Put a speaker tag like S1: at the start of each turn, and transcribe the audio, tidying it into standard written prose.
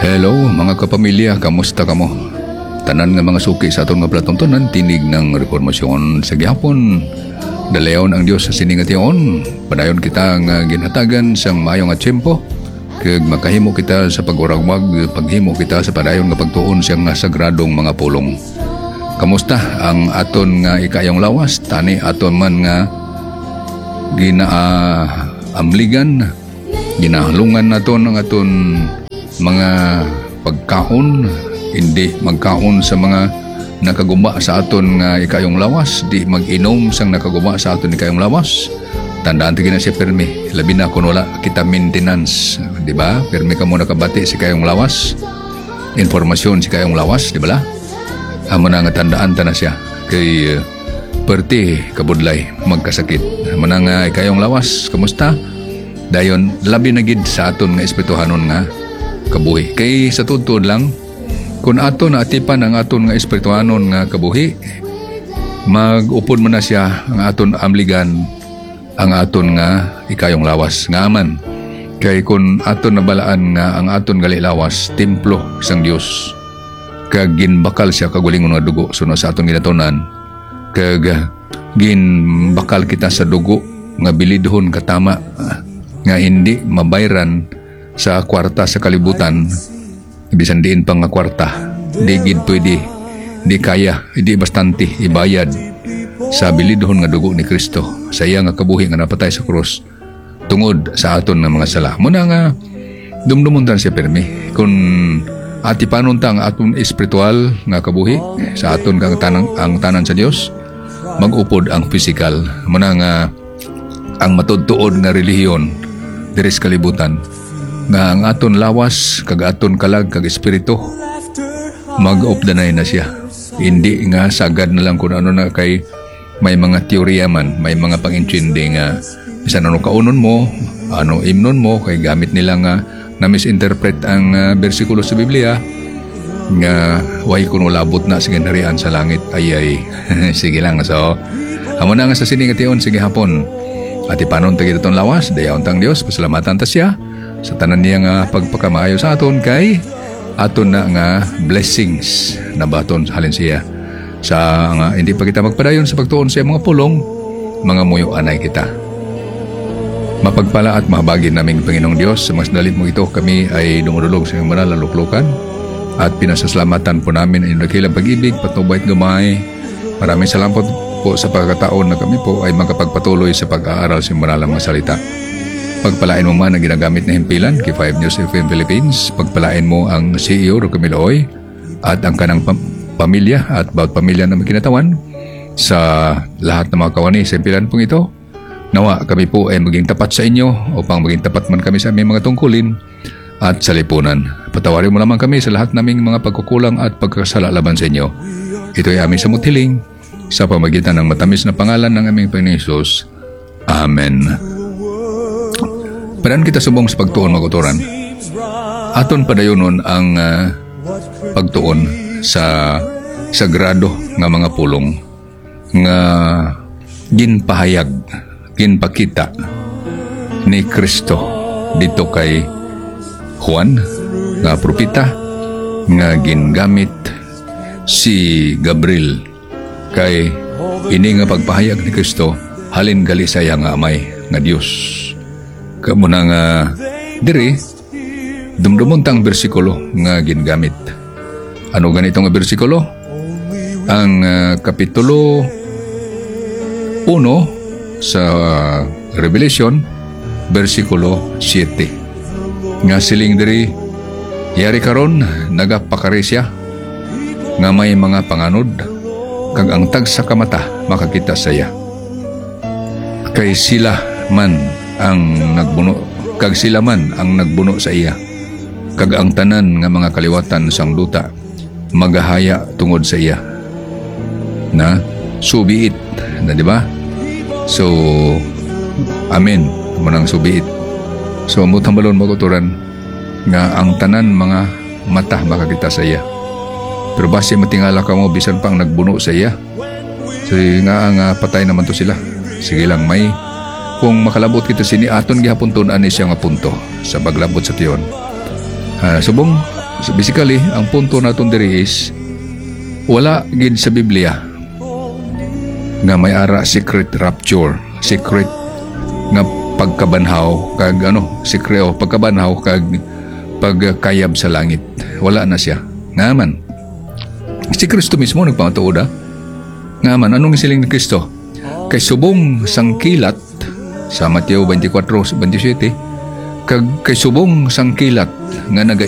S1: Hello mga kapamilya, kamusta kamo? Tanan nga mga suki sa atong nga platontonan, tinig ng reformasyon sa gihapon. Dalayon ang Dios sa siningation. Padayon kita nga ginhatagan sang maayo nga tiyempo. Kag makahimo kita sa paguragwag, paghimo kita sa padayon nga pagtuon siyang nga sagradong mga pulong. Kamusta ang aton nga ikayong lawas? Tani aton man nga amligan, ginahalungan naton ang aton mga pagkaon, hindi magkaon sa mga nakaguma sa aton nga ikayong lawas, di mag-inom sang nakaguma sa aton ikayong lawas. Tandaan tigin na siya permi, labi na kung wala kita maintenance, di ba? Permi ka muna kabati si kayong lawas, informasyon si kayong lawas, di ba la? Amo na nga tandaan ta na siya kay perti kabudlay magkasakit. Amo na nga ikayong lawas, kamusta? Dayon labi na gid sa aton nga espirituhanon nga kabuhi. Kay sa tudtod lang, kung aton na atipan ang aton nga espirituhanon nga kabuhi, mag-upod mo na siya ang aton amligan, ang aton nga ikayong lawas nga aman. Kay kung aton nabalaan nga ang aton gali lawas templo sang Dios, kag ginbakal siya kagulingon nga dugo suno sa aton ginatunan, kag ginbakal kita sa dugo nga bilidhon katama nga hindi mabayran sa kwarta sa kalibutan, bisan diin pang nga kwarta, di gid pwede, di kaya, di bastante ibayad sa bilidhon nga dugo ni Kristo, sa iya nga kabuhi nga napatay sa krus tungod sa aton nga mga sala. Muna nga dumdumon tan siya permi kung atipanon ta ang aton espiritual nga kabuhi sa aton kang ang tanan sa Dios, mag-upod ang physical. Muna nga ang matudtuod nga relihiyon diri sa kalibutan, nga ang aton lawas kag aton kalag kag espiritu mag-updanay na siya. Hindi nga sagad na lang kung ano na, kay may mga teorya man, may mga pangintindi nga bisan ano kaunon mo, ano imnon mo, kay gamit nila nga na misinterpret ang bersikulo sa Biblia nga way kuno labot na sige narian sa langit ay sige lang. So amo na nga sa siningation sige hapon at ipanon tagi daton lawas dayon tang Dios, pasalamatan ta siya sa tanan niya nga pagpakamaayo sa aton, kay aton na nga blessings na baton halin siya sa nga hindi pa kita magpadayon sa pagtuon sa mga pulong, mga muyo anay kita. Mapagpala at mahabagin naming Panginoong Diyos, sa mas dalit mo ito kami ay dumudulog sa iyong banal na luklukan at pinasasalamatan po namin ang dakilang pag-ibig, patnubay at gamay. Maraming salamat po sa pagkataon na kami po ay magkapagpatuloy sa pag-aaral sa iyong banal na mga salita. Pagpalain mo man ang ginagamit na himpilan kay 5 News FM Philippines. Pagpalain mo ang CEO Rocamilo Oy at ang kanang pamilya at bawat pamilya na magkinatawan sa lahat ng mga kawani sa himpilan pong ito. Nawa kami po ay maging tapat sa inyo upang maging tapat man kami sa aming mga tungkulin at sa lipunan. Patawarin mo naman kami sa lahat naming mga pagkukulang at pagkasala laban sa inyo. Ito ay aming samutiling sa pamagitan ng matamis na pangalan ng aming Panginoon Hesus. Amen. Padaan kita subong sa pagtuon maguturan. Aton padayonon ang pagtuon sa sagrado nga mga pulong nga ginpahayag, ginpakita ni Kristo dito kay Juan nga propeta nga gingamit si Gabriel kay ini nga pagpahayag ni Kristo halin gali saya nga amay nga Dios. Kamo na nga diri dumdumon tang bersikulo nga gingamit. Ano ganito nga bersikulo? Ang kapitulo 1 sa Revelation bersikulo 7 nga siling diri, yari karon nagapakari siya nga may mga panganod kag ang tagsa ka mata makakita saya, kay sila man ang nagbuno, kag sila man ang nagbuno sa iya, kag ang tanan nga mga kaliwatan sang duta magahaya tungod sa iya na subiit na, di ba? So amen manang subiit. So amutang balon maguturan nga ang tanan mga mata makakita sa iya, pero base matingala ka mo bisan pang nagbuno sa iya, so nga patay naman to sila. Sige lang, may kung makalabot kita sini aton gihapon tun ani siya nga punto sa paglabot sa tiyon. Subong So basically, ang punto naton diri is wala gid sa Biblia nga may ara secret rapture, secret nga pagkabanhaw kag secret o pagkabanhaw kag pagkayab sa langit. Wala na siya. Ngaman, si Kristo mismo nagpamatuod ngaman, anong siling ni Kristo? Kay subong sangkilat sa Mateo 24:27, kag kay subong sangkilat nga